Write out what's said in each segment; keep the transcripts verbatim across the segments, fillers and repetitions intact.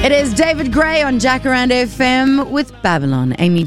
It is David Gray on Jacaranda F M with Babylon. Amy.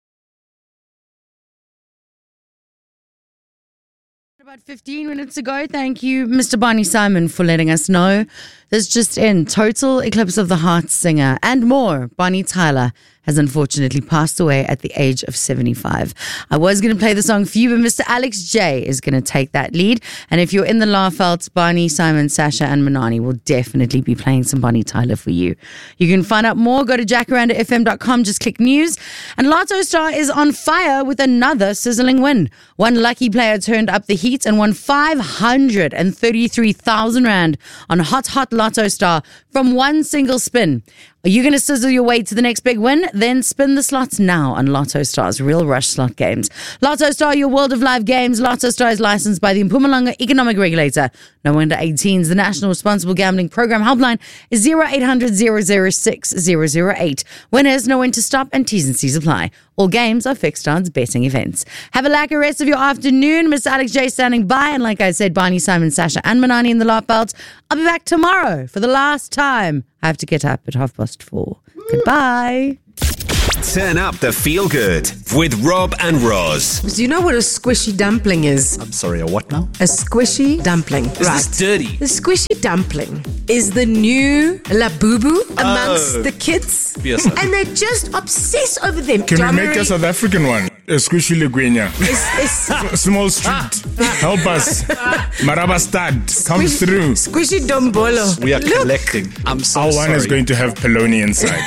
About fifteen minutes ago, thank you, Mister Barney Simon, for letting us know. This just in, Total Eclipse of the Heart singer and more, Bonnie Tyler, has unfortunately passed away at the age of seventy-five. I was going to play the song for you, but Mister Alex J is going to take that lead. And if you're in the Laughout, Barney, Simon, Sasha, and Manani will definitely be playing some Bonnie Tyler for you. You can find out more. Go to jacaranda f m dot com. Just click news. And Lotto Star is on fire with another sizzling win. One lucky player turned up the heat and won five hundred thirty-three thousand rand on Hot Hot Lotto Star from one single spin. Are you going to sizzle your way to the next big win? Then spin the slots now on Lotto Star's Real Rush slot games. Lotto Star, your world of live games. Lotto Star is licensed by the Mpumalanga Economic Regulator. No under eighteens. The National Responsible Gambling Program helpline is zero eight hundred, zero zero six, zero zero eight. Winners know when to stop and T's and C's apply. All games are fixed odds betting events. Have a lacquer rest of your afternoon. Mister Alex J standing by. And like I said, Barney, Simon, Sasha, and Manani in the Laugh Belt. I'll be back tomorrow for the last time. I have to get up at half past four. Goodbye. Turn up the feel good with Rob and Roz. Do you know what a squishy dumpling is? I'm sorry, a what now? A squishy dumpling. Is right. this dirty? The squishy dumpling is the new labubu amongst Oh. the kids. Yes, sir. And they just obsess over them. Can we Dommery make a South African one? A squishy Liguenya. is, is Small street. Help us. Maraba Stad comes squishy, through. Squishy dombolo. We are Look, collecting. I'm so Our sorry. one is going to have polony inside.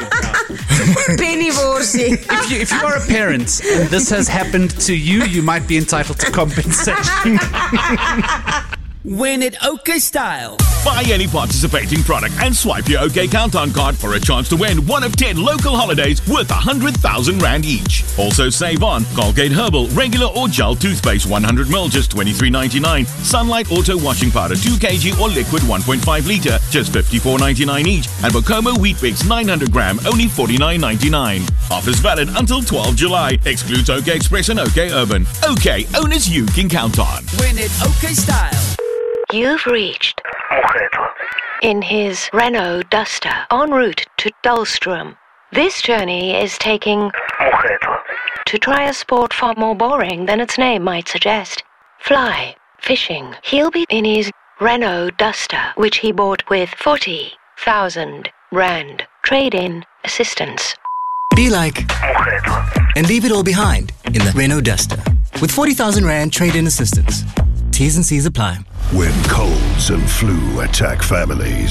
penny vorsie. If you, if you are a parent and this has happened to you, you might be entitled to compensation. Win it OK style. Buy any participating product and swipe your OK Countdown card for a chance to win one of ten local holidays worth one hundred thousand rand each. Also save on Colgate Herbal, regular or gel toothpaste one hundred milliliters, just twenty-three ninety-nine. Sunlight Auto Washing Powder two kilograms or liquid one point five litre, just fifty-four ninety-nine each. And Bocomo Wheat Bix nine hundred gram, only forty-nine ninety-nine. Offers valid until twelfth July. Excludes OK Express and OK Urban. OK, owners you can count on. Win it OK style. You've reached in his Renault Duster en route to Dullstrom. This journey is taking to try a sport far more boring than its name might suggest. Fly, fishing. He'll be in his Renault Duster, which he bought with forty thousand rand trade-in assistance. Be like and leave it all behind in the Renault Duster with forty thousand rand trade-in assistance. T's and C's apply. When colds and flu attack families.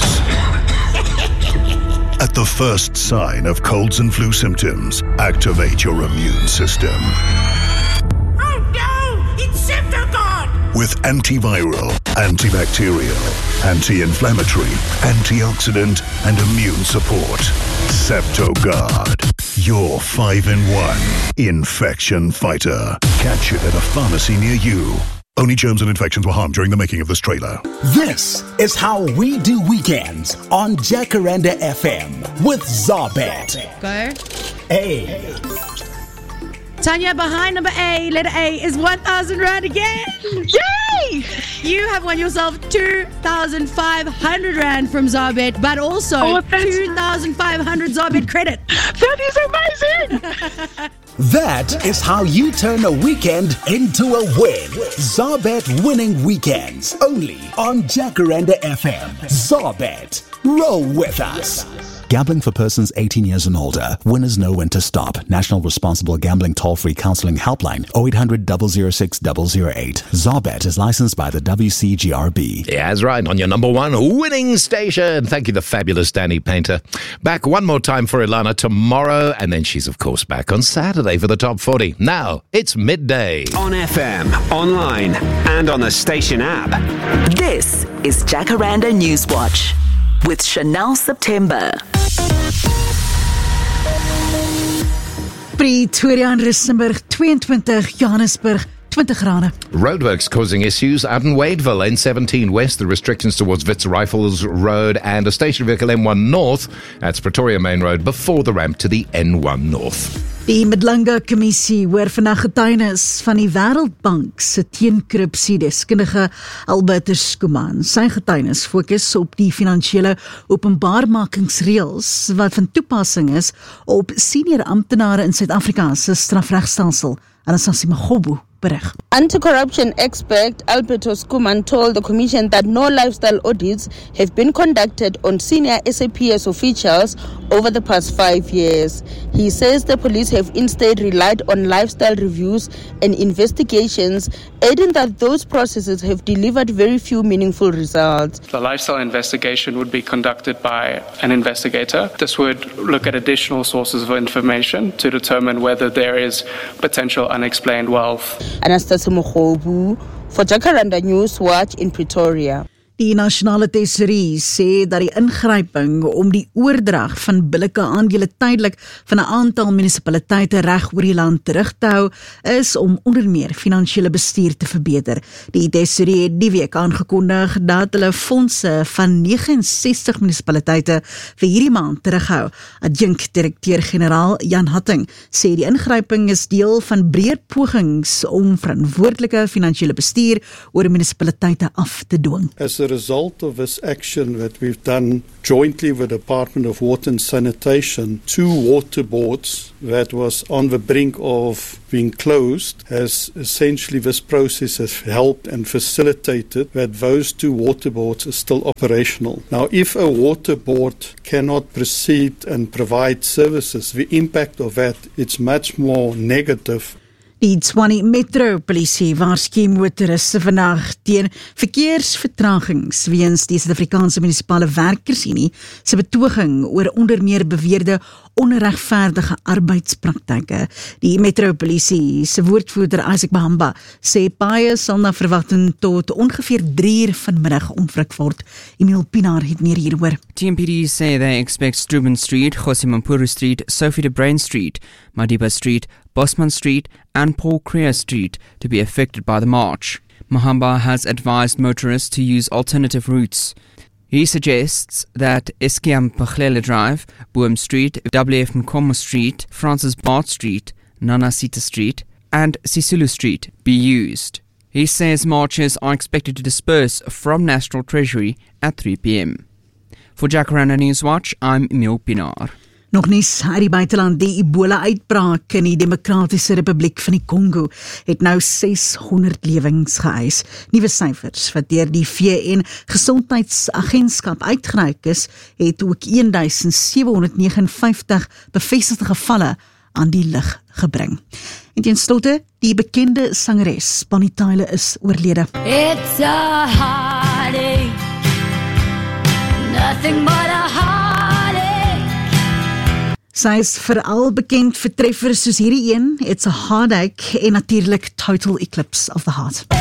At the first sign of colds and flu symptoms, activate your immune system. Oh no! It's Septogard! With antiviral, antibacterial, anti-inflammatory, antioxidant, and immune support. Septogard. Your five in one infection fighter. Catch it at a pharmacy near you. Only germs and infections were harmed during the making of this trailer. This is how we do weekends on Jacaranda F M with Zabet. Go. A. Tanya, behind number A, letter A, is one thousand rand again. Yay! You have won yourself two thousand five hundred rand from Zabet, but also oh, two thousand five hundred Zabet credit. That is amazing! That is how you turn a weekend into a win. Zabet winning weekends only on Jacaranda F M. Zabet, roll with us. Gambling for persons eighteen years and older. Winners know when to stop. National Responsible Gambling Toll-Free Counseling Helpline oh eight hundred, zero zero six, zero zero eight. Zabet is licensed by the W C G R B. Yeah, that's right. On your number one winning station. Thank you, the fabulous Danny Painter. Back one more time for Ilana tomorrow, and then she's, of course, back on Saturday for the top forty. Now, it's midday. On F M, online, and on the station app. This is Jacaranda Newswatch with Chanel September. Pretoria en Rustenburg twenty-two, Johannesburg twenty grade. Roadworks causing issues out in Wadeville, N seventeen West, the restrictions towards Wits Rifles Road, and a station vehicle N one North. That's Pretoria Main Road before the ramp to the N one North. Die Mdlanga-kommissie hoor vandag getuienis van die Wêreldbank se teenkorrupsiedeskundige Albertus Kuman. Sy getuienis fokus op die finansiële openbaarmakingsreëls wat van toepassing is op senior amptenare in Suid-Afrika se strafregstelsel. Anastasia Magobu berig. Anti-corruption expert Albertus Kuman told the commission that no lifestyle audits have been conducted on senior S A P S officials over the past five years. He says the police have instead relied on lifestyle reviews and investigations, adding that those processes have delivered very few meaningful results. The lifestyle investigation would be conducted by an investigator. This would look at additional sources of information to determine whether there is potential unexplained wealth. Anastasia Mogobu for Jacaranda News Watch in Pretoria. Die nasionale tesourier sê dat die ingryping om die oordrag van billike aandele tydelik van 'n aantal munisipaliteite reg oor die land terug te hou, is om onder meer finansiële bestuur te verbeter. Die tesourier het die week aangekondig dat hulle fondse van negentig en ses munisipaliteite vir hierdie maand terughou. Adjunk-direkteur-generaal Jan Hatting sê die ingryping is deel van breër pogings om verantwoordelike finansiële bestuur oor munisipaliteite af te dwing. As a result of this action that we've done jointly with the Department of Water and Sanitation, two water boards that was on the brink of being closed, has essentially this process has helped and facilitated that those two water boards are still operational. Now, if a water board cannot proceed and provide services, the impact of that it's much more negative. Die Tshwane Metro Polisie waarsku motoriste vandag teen verkeersvertragings weens die Suid-Afrikaanse Munisipale Werkersunie se betoging oor onder meer beweerde onregverdige arbeidspraktyke. Die Metro Polisie se woordvoerder Isaac Bahamba sê paaie sal na verwagting tot ongeveer drie uur vanmiddag ontwrig word. Emil Pinaar het meer hieroor. T M P D say they expect Struben Street, Gosimampuru Street, Sophie de Bruin Street, Madiba Street, Bosman Street and Paul Creer Street to be affected by the march. Mahamba has advised motorists to use alternative routes. He suggests that Eskiam Paglela Drive, Boom Street, W F Nkomo Street, Francis Bart Street, Nanasita Street and Sisulu Street be used. He says marchers are expected to disperse from National Treasury at three p m. For Jacaranda Newswatch, I'm Emil Pinaar. Nog nies uit die buiteland, die Ebola-uitbraak in die Demokratiese Republiek van die Kongo het nou seshonderd lewens geëis. Nuwe syfers wat deur die V N Gesondheidsagentskap uitgereik is, het ook een duisend sewe honderd neges en vyftig bevestigde gevalle aan die lig gebring. En ten slotte, die bekende sangeres Bonnie Tyler is oorlede. It's a heartache, nothing but a heartache. Sy is veral bekend vir treffers soos hierdie een, It's a Heartache en natuurlik Total Eclipse of the Heart.